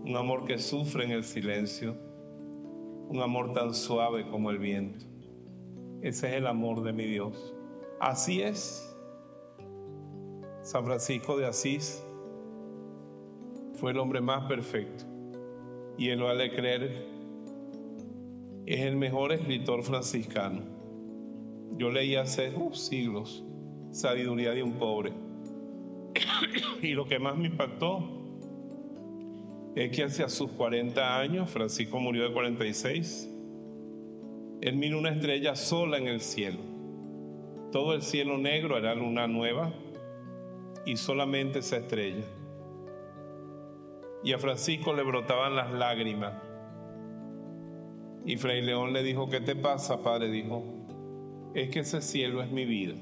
un amor que sufre en el silencio, un amor tan suave como el viento. Ese es el amor de mi Dios. Así es. San Francisco de Asís fue el hombre más perfecto, y él lo ha de creer, es el mejor escritor franciscano. Yo leí hace siglos Sabiduría de un pobre, y lo que más me impactó es que hacia sus 40 años, Francisco murió de 46, él miró una estrella sola en el cielo. Todo el cielo negro era luna nueva y solamente esa estrella. Y a Francisco le brotaban las lágrimas. Y Fray León le dijo: ¿qué te pasa, padre? Dijo: es que ese cielo es mi vida.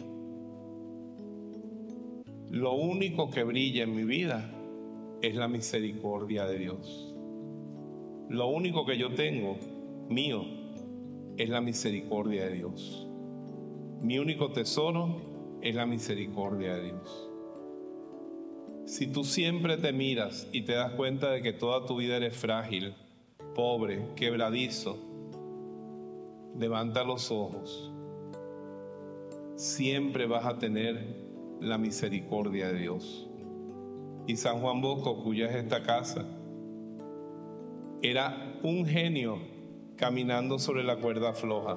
Lo único que brilla en mi vida es la misericordia de Dios. Lo único que yo tengo, mío, es la misericordia de Dios. Mi único tesoro es la misericordia de Dios. Si tú siempre te miras y te das cuenta de que toda tu vida eres frágil, pobre, quebradizo, levanta los ojos. Siempre vas a tener la misericordia de Dios. Y San Juan Bosco, cuya es esta casa, era un genio caminando sobre la cuerda floja.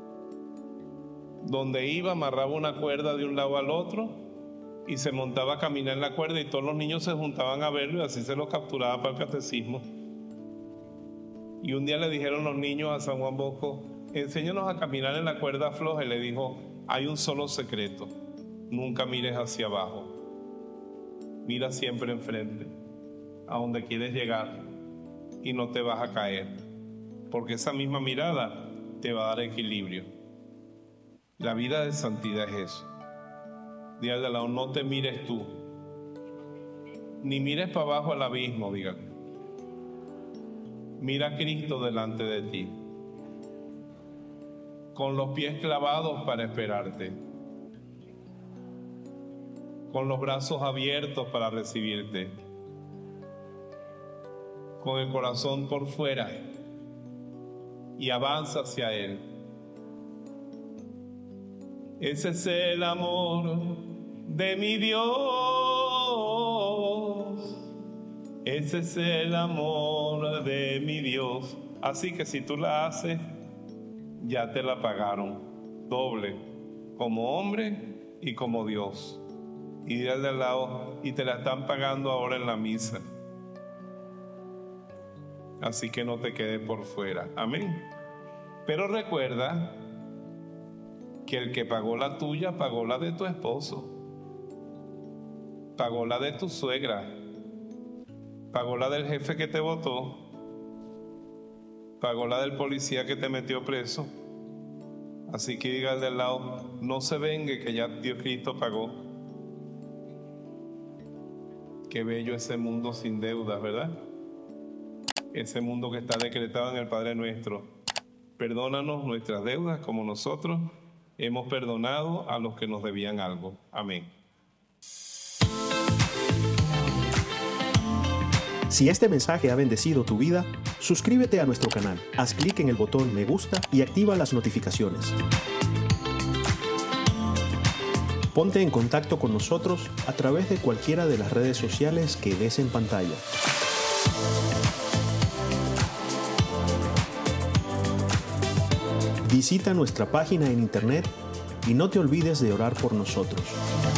Donde iba, amarraba una cuerda de un lado al otro y se montaba a caminar en la cuerda, y todos los niños se juntaban a verlo, y así se los capturaba para el catecismo. Y un día le dijeron los niños a San Juan Bosco: enséñanos a caminar en la cuerda floja. Y le dijo: hay un solo secreto, nunca mires hacia abajo, mira siempre enfrente, a donde quieres llegar, y no te vas a caer, porque esa misma mirada te va a dar equilibrio. La vida de santidad es eso. Dile al de al lado: no te mires tú, ni mires para abajo al abismo, dígale. Mira a Cristo delante de ti, con los pies clavados para esperarte, con los brazos abiertos para recibirte, con el corazón por fuera, y avanza hacia Él. Ese es el amor de mi Dios. Ese es el amor de mi Dios. Así que si tú la haces, ya te la pagaron doble, como hombre y como Dios. Y de al lado: y te la están pagando ahora en la misa. Así que no te quedes por fuera. Amén. Pero recuerda que el que pagó la tuya, pagó la de tu esposo, pagó la de tu suegra, pagó la del jefe que te votó, pagó la del policía que te metió preso. Así que diga al del lado: no se vengue, que ya Dios Cristo pagó. Qué bello ese mundo sin deudas, ¿verdad? Ese mundo que está decretado en el Padre Nuestro: perdónanos nuestras deudas como nosotros hemos perdonado a los que nos debían algo. Amén. Si este mensaje ha bendecido tu vida, suscríbete a nuestro canal, haz clic en el botón me gusta y activa las notificaciones. Ponte en contacto con nosotros a través de cualquiera de las redes sociales que ves en pantalla. Visita nuestra página en internet y no te olvides de orar por nosotros.